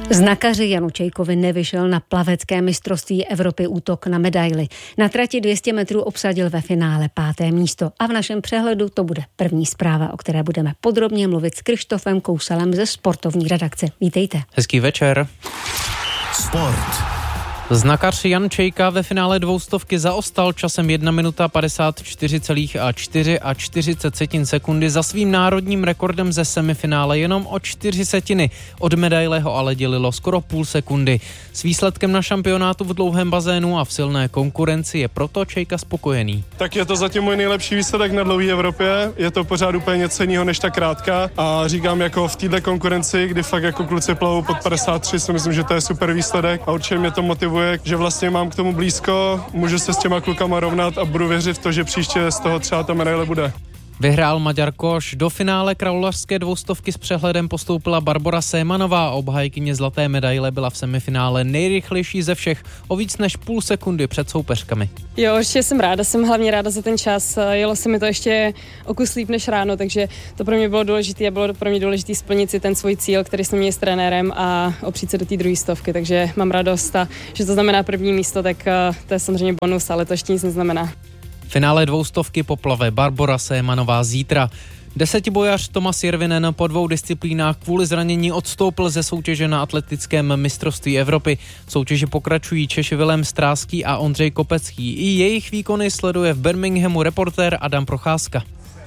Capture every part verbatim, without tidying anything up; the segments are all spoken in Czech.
Znakaři Janu Čejkovi nevyšel na plavecké mistrovství Evropy útok na medaili. Na trati dvě stě metrů obsadil ve finále páté místo a v našem přehledu to bude první zpráva, o které budeme podrobně mluvit s Krištofem Kousalem ze sportovní redakce. Vítejte. Hezký večer. Sport. Znakař Jan Čejka ve finále dvoustovky zaostal časem jedna minuta padesát čtyři celá čtyři sekundy za svým národním rekordem ze semifinále jenom o čtyři setiny. Od medaile ho ale dělilo skoro půl sekundy. S výsledkem na šampionátu v dlouhém bazénu a v silné konkurenci je proto Čejka spokojený. Tak je to zatím můj nejlepší výsledek na dlouhé Evropě. Je to pořád úplně něco jiného než ta krátká a říkám jako v této konkurenci, kdy fakt jako kluci plavou pod padesát tři, si myslím, že to je super výsledek a určitě mě to motivuje, že vlastně mám k tomu blízko, můžu se s těma klukama rovnat a budu věřit v to, že příště z toho třeba ta medaile bude. Vyhrál Maďar Koš. Do finále kraulařské dvoustovky s přehledem postoupila Barbora Sémanová. Obhájkyně zlaté medaile byla v semifinále nejrychlejší ze všech, o víc než půl sekundy před soupeřkami. Jo, určitě jsem ráda, jsem hlavně ráda za ten čas. Jelo se mi to ještě o kus líp než ráno, takže to pro mě bylo důležité a bylo pro mě důležité splnit si ten svůj cíl, který jsme měli s trenérem a opřít se do té druhé stovky, takže mám radost a že to znamená první místo, tak to je samozřejmě bonus, ale to ještě nic neznamená. Finále dvoustovky poplave Barbora Sémanová zítra. Desetibojař Tomas Järvinen po dvou disciplínách kvůli zranění odstoupil ze soutěže na atletickém mistrovství Evropy. V soutěži pokračují Češi Vilém Stráský a Ondřej Kopecký. I jejich výkony sleduje v Birminghamu reportér Adam Procházka.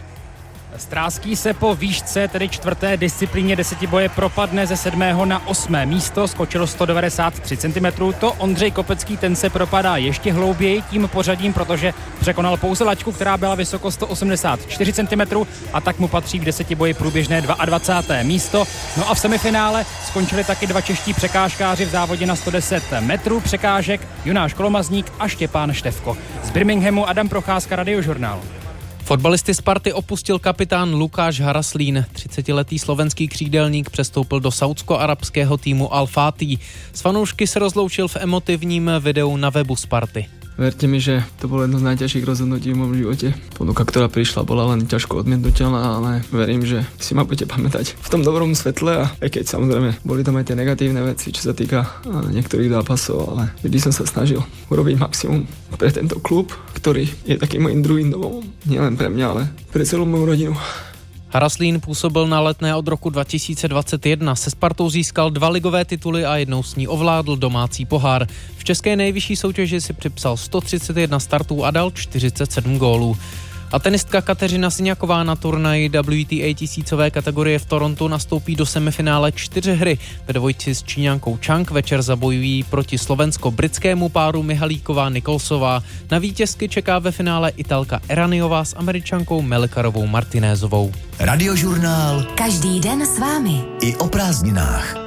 Stráský se po výšce, tedy čtvrté disciplíně desetiboje, propadne ze sedmého na osmé místo, skočil sto devadesát tři centimetrů. To Ondřej Kopecký, ten se propadá ještě hlouběji tím pořadím, protože překonal pouze laťku, která byla vysoko sto osmdesát čtyři centimetrů a tak mu patří v desetiboji průběžné dvacáté druhé místo. No a v semifinále skončili taky dva čeští překážkáři v závodě na sto deset metrů překážek, Jonáš Kolomazník a Štěpán Števko. Z Birminghamu Adam Procházka, Radiožurnál. Fotbalisty Sparty opustil kapitán Lukáš Haraslín. třicetiletý slovenský křídelník přestoupil do saúdsko-arabského týmu Al-Fatih. S fanoušky se rozloučil v emotivním videu na webu Sparty. Verte mi, že to bolo jedno z najťažších rozhodnutí v mojom živote. Ponuka, ktorá prišla, bola len ťažko odmietnuteľná, ale verím, že si ma budete pamätať v tom dobrom svetle a aj keď samozrejme boli tam aj tie negatívne veci, čo sa týka niektorých zápasov, ale vždy som sa snažil urobiť maximum pre tento klub, ktorý je takým mojím druhým domovom. Nielen pre mňa, ale pre celú moju rodinu. Haraslín působil na Letné od roku dva tisíce dvacet jedna. Se Spartou získal dva ligové tituly a jednou s ní ovládl domácí pohár. V české nejvyšší soutěži si připsal sto třicet jedna startů a dal čtyřicet sedm gólů. A tenistka Kateřina Siniaková na turnaji W T A tisícové kategorie v Torontu nastoupí do semifinále čtyři hry. Ve dvojici s Číňankou Chang večer zabojují proti slovensko-britskému páru Mihalíková Nikolsová. Na vítězky čeká ve finále Italka Eraniová s Američankou Melikarovou Martinézovou. Radiožurnál. Každý den s vámi. I o prázdninách.